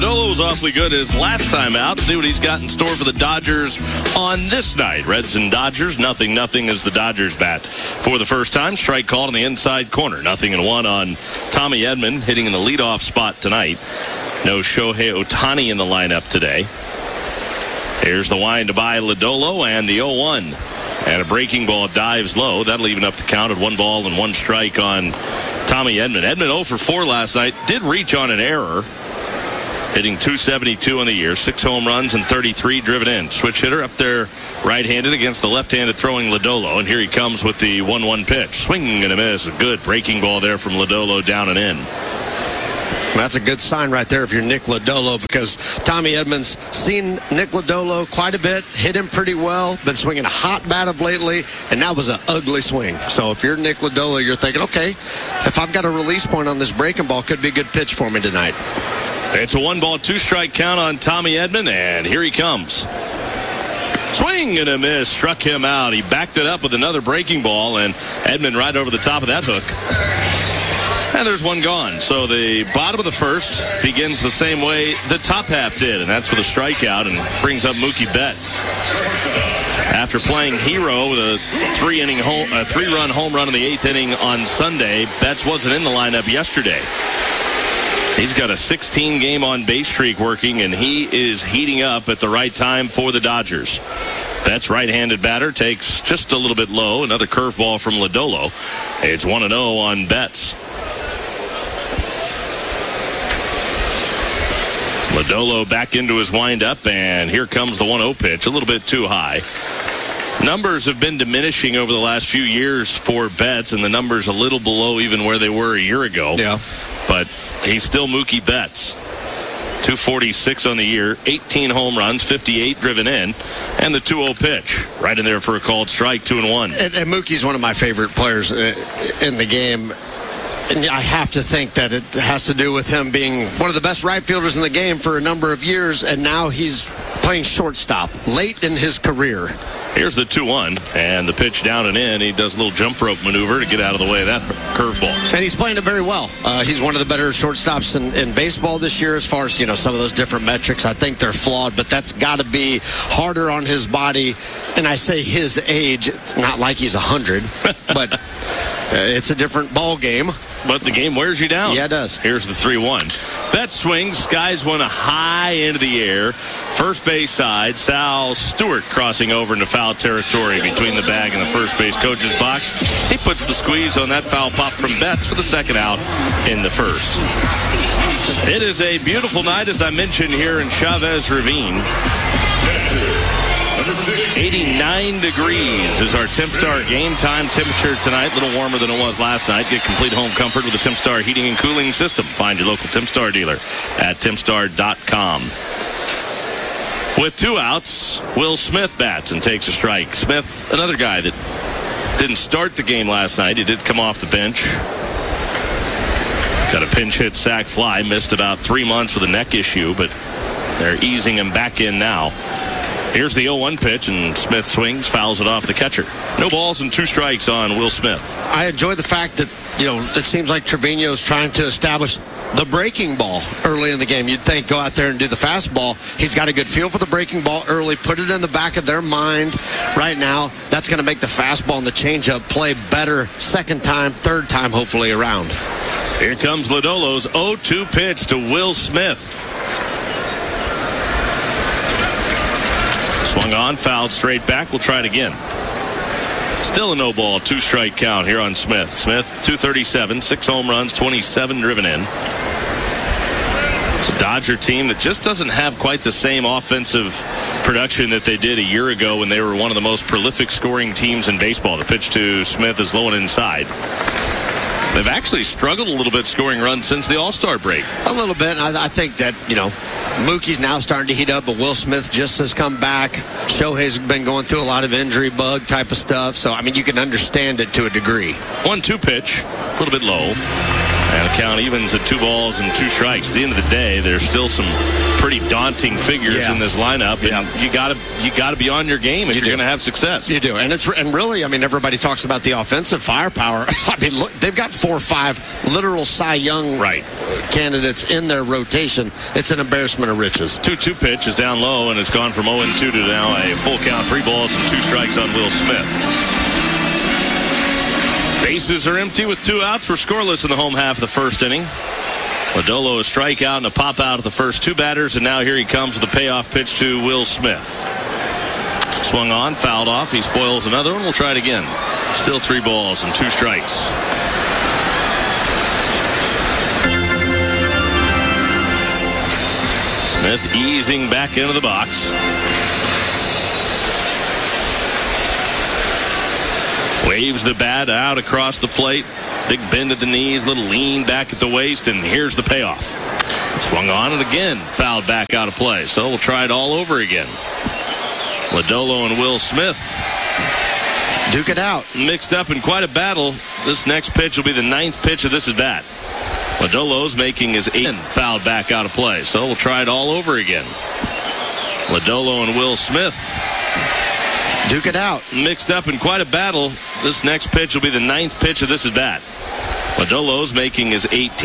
Lodolo was awfully good his last time out. See what he's got in store for the Dodgers on this night. Reds and Dodgers, 0-0 as the Dodgers bat for the first time. Strike called in the inside corner. 0-1 on Tommy Edman, hitting in the leadoff spot tonight. No Shohei Ohtani in the lineup today. Here's the wind by Lodolo and the 0-1. And a breaking ball dives low. That'll even up the count at 1 ball and 1 strike on Tommy Edman. Edman 0 for 4 last night. Did reach on an error. Hitting .272 on the year, 6 home runs and 33 driven in. Switch hitter up there right-handed against the left-handed throwing Lodolo. And here he comes with the 1-1 pitch. Swing and a miss. A good breaking ball there from Lodolo down and in. That's a good sign right there if you're Nick Lodolo, because Tommy Edman's seen Nick Lodolo quite a bit, hit him pretty well, been swinging a hot bat of lately, and that was an ugly swing. So if you're Nick Lodolo, you're thinking, okay, if I've got a release point on this breaking ball, could be a good pitch for me tonight. It's a 1-ball, 2-strike count on Tommy Edman, and here he comes. Swing and a miss. Struck him out. He backed it up with another breaking ball, and Edman right over the top of that hook. And there's one gone. So the bottom of the first begins the same way the top half did, and that's with a strikeout, and brings up Mookie Betts. After playing hero with a 3-run home run in the 8th inning on Sunday, Betts wasn't in the lineup yesterday. He's got a 16-game on-base streak working, and he is heating up at the right time for the Dodgers. Betts, right-handed batter, takes just a little bit low. Another curveball from Lodolo. It's 1-0 on Betts. Lodolo back into his windup, and here comes the 1-0 pitch. A little bit too high. Numbers have been diminishing over the last few years for Betts, and the numbers a little below even where they were a year ago. Yeah. But he's still Mookie Betts. 246 on the year, 18 home runs, 58 driven in, and the 2-0 pitch. Right in there for a called strike, 2-1. And Mookie's one of my favorite players in the game. And I have to think that it has to do with him being one of the best right fielders in the game for a number of years, and now he's playing shortstop late in his career. Here's the 2-1, and the pitch down and in. He does a little jump rope maneuver to get out of the way of that curveball. And he's playing it very well. He's one of the better shortstops in baseball this year as far as, some of those different metrics. I think they're flawed, but that's got to be harder on his body. And I say his age. It's not like he's 100, but it's a different ball game. But the game wears you down. Yeah, it does. Here's the 3-1. Betts swings, skies one high into the air. First base side, Sal Stewart crossing over into foul territory between the bag and the first base coach's box. He puts the squeeze on that foul pop from Betts for the second out in the first. It is a beautiful night, as I mentioned, here in Chavez Ravine. 89 degrees is our Tempstar game time temperature tonight. A little warmer than it was last night. Get complete home comfort with the Tempstar heating and cooling system. Find your local Tempstar dealer at tempstar.com. With 2 outs, Will Smith bats and takes a strike. Smith, another guy that didn't start the game last night. He did come off the bench. Got a pinch hit sac fly. Missed about 3 months with a neck issue, but they're easing him back in now. Here's the 0-1 pitch, and Smith swings, fouls it off the catcher. No balls and 2 strikes on Will Smith. I enjoy the fact that, it seems like Trevino's trying to establish the breaking ball early in the game. You'd think go out there and do the fastball. He's got a good feel for the breaking ball early, put it in the back of their mind right now. That's going to make the fastball and the changeup play better second time, third time, hopefully around. Here comes Lodolo's 0-2 pitch to Will Smith. Swung on, fouled straight back. We'll try it again. Still a no ball, 2-strike count here on Smith. Smith, 237, 6 home runs, 27 driven in. It's a Dodger team that just doesn't have quite the same offensive production that they did a year ago when they were one of the most prolific scoring teams in baseball. The pitch to Smith is low and inside. They've actually struggled a little bit scoring runs since the All-Star break. A little bit. I think that, Mookie's now starting to heat up, but Will Smith just has come back. Shohei's been going through a lot of injury bug type of stuff. So, you can understand it to a degree. 1-2 pitch, a little bit low. And a count evens at 2 balls and 2 strikes. At the end of the day, there's still some pretty daunting figures in this lineup. And you gotta be on your game if you're going to have success. You do, and really, I mean, everybody talks about the offensive firepower. I mean, look, they've got 4 or 5 literal Cy Young candidates in their rotation. It's an embarrassment of riches. 2-2 pitch is down low, and it's gone from 0-2 to now a full count, 3 balls and 2 strikes on Will Smith. Bases are empty with 2 outs. We're scoreless in the home half of the first inning. Lodolo a strikeout and a pop out of the first 2 batters, and now here he comes with a payoff pitch to Will Smith. Swung on, fouled off. He spoils another one. We'll try it again. Still 3 balls and 2 strikes. Smith easing back into the box. Waves the bat out across the plate. Big bend at the knees, little lean back at the waist, and here's the payoff. Swung on and again fouled back out of play. So we'll try it all over again. Lodolo and Will Smith duke it out. Mixed up in quite a battle. This next pitch will be the 9th pitch of this at bat. Lodolo's making his 8th fouled back out of play. So we'll try it all over again. Lodolo and Will Smith duke it out. Mixed up in quite a battle. This next pitch will be the 9th pitch of this at bat. Lodolo's making his 18th.